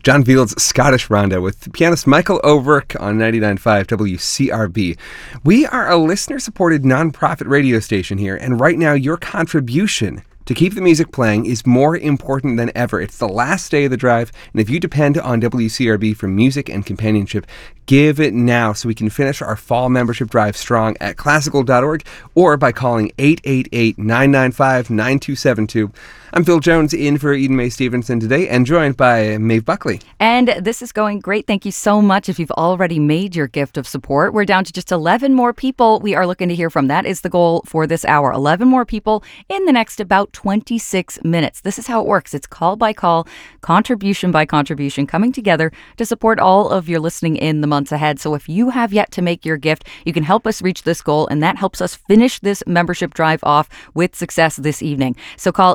John Field's Scottish Rondo with pianist Michael O'Rourke on 99.5 WCRB. We are a listener-supported nonprofit radio station here, and right now your contribution to keep the music playing is more important than ever. It's the last day of the drive, and if you depend on WCRB for music and companionship, give it now so we can finish our fall membership drive strong at classical.org or by calling 888-995-9272. I'm Phil Jones in for Eden Mae Stevenson today and joined by Maeve Buckley. And this is going great. Thank you so much if you've already made your gift of support. We're down to just 11 more people we are looking to hear from. That is the goal for this hour. 11 more people in the next about 26 minutes. This is how it works. It's call by call, contribution by contribution, coming together to support all of your listening in the months ahead. So if you have yet to make your gift, you can help us reach this goal, and that helps us finish this membership drive off with success this evening. So call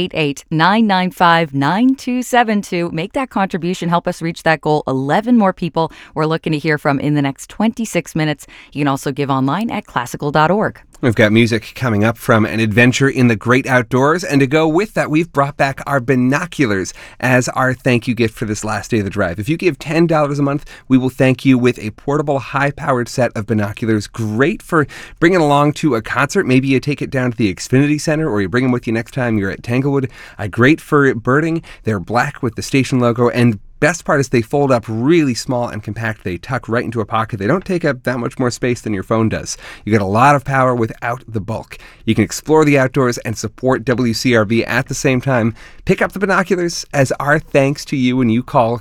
888-995-9272. Make that contribution. Help us reach that goal. 11 more people we're looking to hear from in the next 26 minutes. You can also give online at classical.org. We've got music coming up from An Adventure in the Great Outdoors, and to go with that, we've brought back our binoculars as our thank you gift for this last day of the drive. If you give $10 a month, we will thank you with a portable, high-powered set of binoculars, great for bringing along to a concert. Maybe you take it down to the Xfinity Center, or you bring them with you next time you're at Tanglewood. Great for birding. They're black with the station logo, and best part is they fold up really small and compact. They tuck right into a pocket. They don't take up that much more space than your phone does. You get a lot of power without the bulk. You can explore the outdoors and support WCRB at the same time. Pick up the binoculars as our thanks to you when you call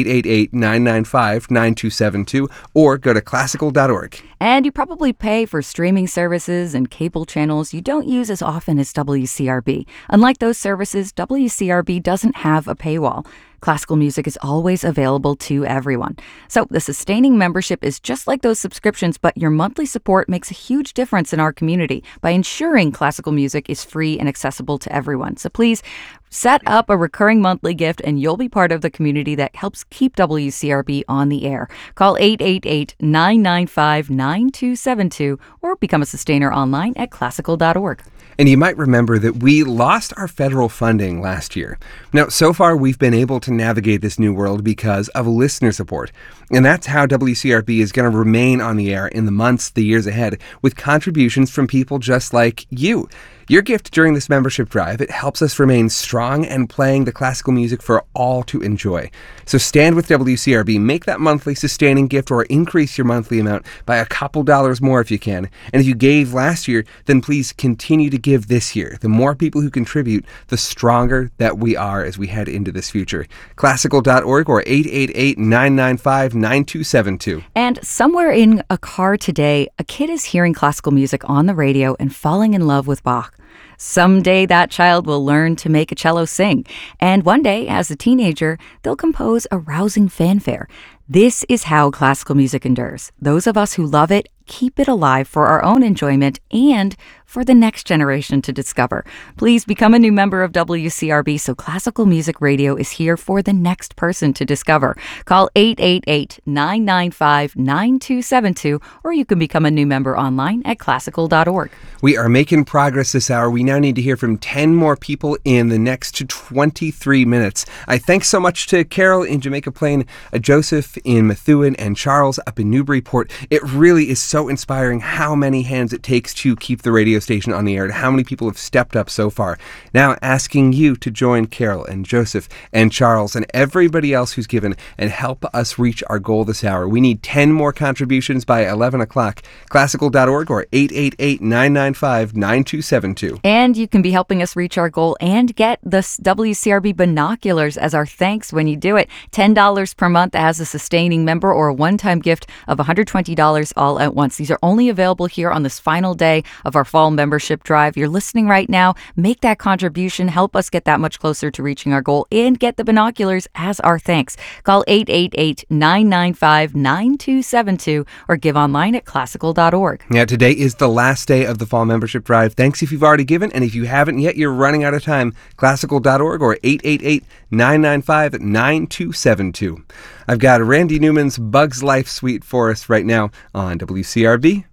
888-995-9272 or go to classical.org. And you probably pay for streaming services and cable channels you don't use as often as WCRB. Unlike those services, WCRB doesn't have a paywall. Classical music is always available to everyone. So the sustaining membership is just like those subscriptions, but your monthly support makes a huge difference in our community by ensuring classical music is free and accessible to everyone. So please set up a recurring monthly gift and you'll be part of the community that helps keep WCRB on the air. Call 888-995-9272 or become a sustainer online at classical.org. And you might remember that we lost our federal funding last year. Now, so far, we've been able to navigate this new world because of listener support. And that's how WCRB is going to remain on the air in the months, the years ahead, with contributions from people just like you. Your gift during this membership drive, it helps us remain strong and playing the classical music for all to enjoy. So stand with WCRB, make that monthly sustaining gift or increase your monthly amount by a couple dollars more if you can. And if you gave last year, then please continue to give this year. The more people who contribute, the stronger that we are as we head into this future. Classical.org or 888-995-9272. And somewhere in a car today, a kid is hearing classical music on the radio and falling in love with Bach. Someday that child will learn to make a cello sing. And one day, as a teenager, they'll compose a rousing fanfare. This is how classical music endures. Those of us who love it keep it alive for our own enjoyment and for the next generation to discover. Please become a new member of WCRB so classical music radio is here for the next person to discover. Call 888-995-9272 or you can become a new member online at classical.org. We are making progress this hour. We now need to hear from 10 more people in the next 23 minutes. I thanks so much to Carol in Jamaica Plain, Joseph in Methuen, and Charles up in Newburyport. It really is so inspiring how many hands it takes to keep the radio station on the air and how many people have stepped up so far. Now asking you to join Carol and Joseph and Charles and everybody else who's given and help us reach our goal this hour. We need 10 more contributions by 11 o'clock. Classical.org or 888-995-9272. And you can be helping us reach our goal and get the WCRB binoculars as our thanks when you do it. $10 per month as a sustaining member or a one-time gift of $120 all at once. These are only available here on this final day of our fall membership drive. You're listening right now. Make that contribution. Help us get that much closer to reaching our goal and get the binoculars as our thanks. Call 888-995-9272 or give online at classical.org. Yeah, today is the last day of the fall membership drive. Thanks if you've already given, and if you haven't yet, you're running out of time. Classical.org or 888-995-9272. I've got Randy Newman's Bugs Life Suite for us right now on WCRB.